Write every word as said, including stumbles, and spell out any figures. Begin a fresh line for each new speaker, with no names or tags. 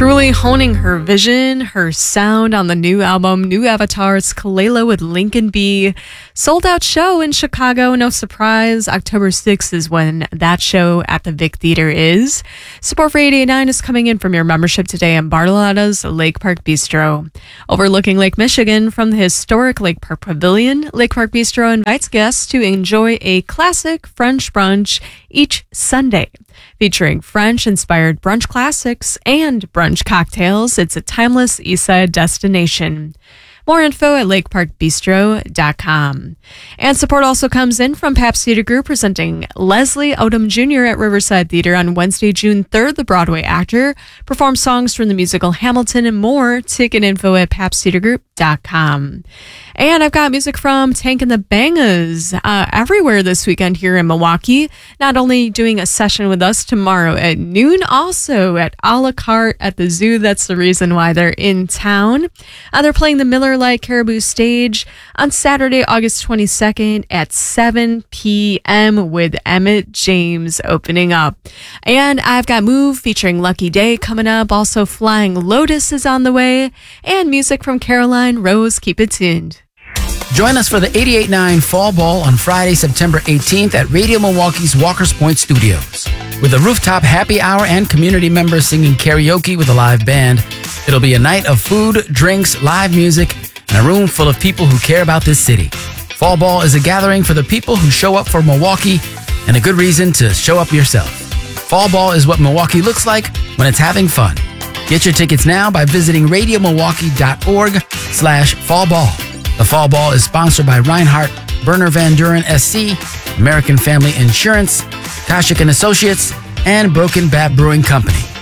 Truly honing her vision, her sound on the new album, New Avatars, Kalela with Lincoln B. Sold out show in Chicago, no surprise. October sixth is when that show at the Vic Theater is. Support for eight eighty-nine is coming in from your membership today in Bartolotta's Lake Park Bistro. Overlooking Lake Michigan from the historic Lake Park Pavilion, Lake Park Bistro invites guests to enjoy a classic French brunch each Sunday. Featuring French-inspired brunch classics and brunch cocktails, it's a timeless Eastside destination. More info at lake park bistro dot com. And support also comes in from Pabst Theater Group, presenting Leslie Odom Junior at Riverside Theater on Wednesday, June third. The Broadway actor performs songs from the musical Hamilton and more. Ticket info at pabst theater group dot com. And I've got music from Tank and the Bangas uh, everywhere this weekend here in Milwaukee. Not only doing a session with us tomorrow at noon, also at a la carte at the zoo. That's the reason why they're in town. Uh, they're playing the Miller Lite Caribou Stage on Saturday, August twenty-second at seven p.m. with Emmett James opening up. And I've got Move featuring Lucky Day coming up. Also Flying Lotus is on the way. And music from Caroline Rose. Keep it tuned.
Join us for the eighty-eight point nine Fall Ball on Friday, September eighteenth at Radio Milwaukee's Walker's Point Studios. With a rooftop happy hour and community members singing karaoke with a live band, it'll be a night of food, drinks, live music, and a room full of people who care about this city. Fall Ball is a gathering for the people who show up for Milwaukee and a good reason to show up yourself. Fall Ball is what Milwaukee looks like when it's having fun. Get your tickets now by visiting radio milwaukee dot org slash fall ball. The Fall Ball is sponsored by Reinhardt, Berner Van Duren S C, American Family Insurance, Kashik and Associates, and Broken Bat Brewing Company.